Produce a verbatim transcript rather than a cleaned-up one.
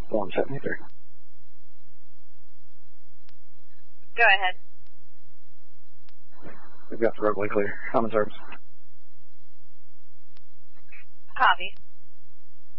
one seventy-three. Go ahead. We've got the roadway clear. Common service. Copy.